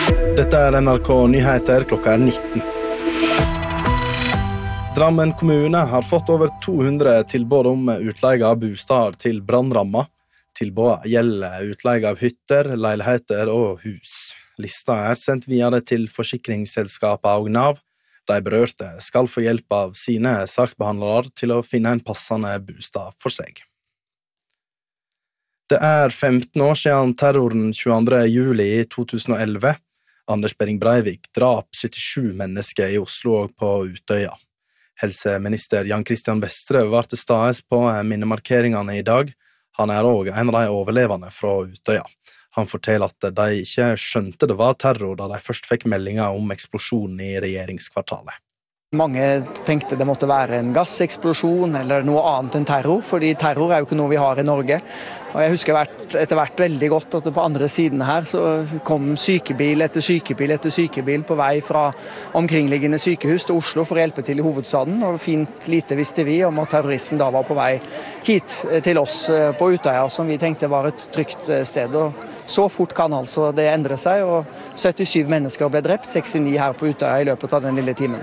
Dette NRK Nyheter, klokka 19. Drammen kommune har fått over 200 tilbud om utleie av bostad til brannramma. Tilbud gjelder utleie av hytter, leiligheter og hus. Lista sendt videre til forsikringsselskapet og Nav. De berørte skal få hjelp av sine saksbehandlere til å finne en passende bostad for seg. Det 15 år siden terroren 22. juli 2011. Anders Behring Breivik drap 77 mennesker i Oslo og på Utøya. Helseminister Jan Christian Vestre var til stede på minnemarkeringene i dag. Han også en av de overlevende fra Utøya. Han forteller at de ikke skjønte det var terror da de først fikk meldinger om eksplosjonen i regjeringskvartalet. Mange tenkte det måtte være en gasseksplosjon eller noe annet enn terror, fordi terror jo ikke noe vi har i Norge. Og jeg husker etter hvert veldig godt at på andre siden her så kom sykebil etter sykebil etter sykebil på vei fra omkringliggende sykehus til Oslo for å hjelpe til i hovedstaden. Og fint lite visste vi om at terroristen da var på vei hit til oss på Utøya, som vi tenkte var et trygt sted. Og så fort kan altså det endre seg, og 77 mennesker ble drept, 69 her på Utøya i løpet av den lille timen.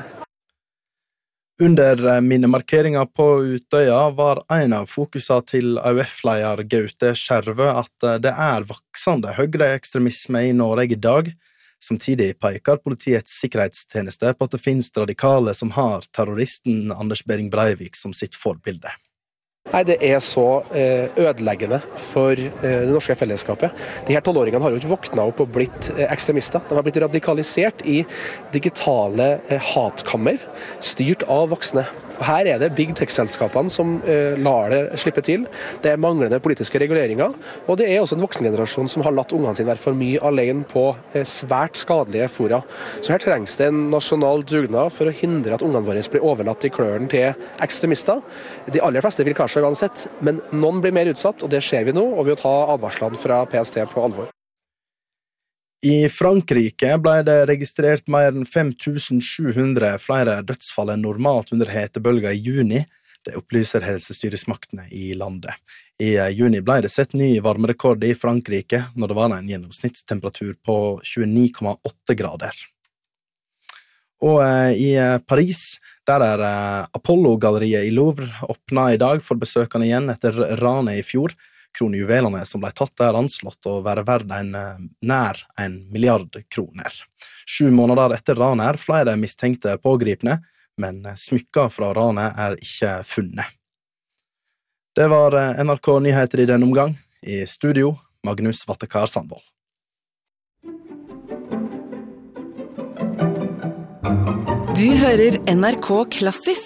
Under minnemarkeringen på Utøya var en av fokusene til AUF-leder Gaute Skjervø at det voksende høyreekstremisme i Norge i dag. Samtidig peker Politiets sikkerhetstjeneste på at det finnes radikale som har terroristen Anders Behring Breivik som sitt forbilde. Nei, det så ødeleggende for det norske fellesskapet. De her 12-åringene har jo ikke våknet opp og blitt ekstremister. De har blitt radikalisert i digitale hatkammer, styrt av voksne. Og her det big tech-selskapene som lar det slippe til. Det manglende politiske reguleringer, og det også en voksengenerasjon som har latt ungene sine være for mye alene på svært skadelige fora. Så her trengs det en nasjonal dugnad for å hindre at ungene våre blir overlatt i klørne til ekstremister. De aller fleste vil klare seg uansett, men noen blir mer utsatt, og det ser vi nå, og vi må ta advarslene fra PST på alvor. I Frankrike ble det registrert mer enn 5700 flere dødsfall enn normalt under hetebølgen i juni. Det opplyser helsestyresmaktene i landet. I juni ble det sett ny varmerekord i Frankrike, når det var en gjennomsnittstemperatur på 29,8 grader. Og i Paris, der Apollo-galleriet i Louvre åpnet i dag for besøkende igjen etter ranet i fjor. Kronjuvelene som ble tatt anslått å være verd nær 1 milliard kroner. 7 måneder etter ranet flere mistenkte pågripne, men smykker fra ranet ikke funnet. Det var NRK Nyheter i denne omgang. I studio, Magnus Vattekar Sandvold. Du hører NRK Klassisk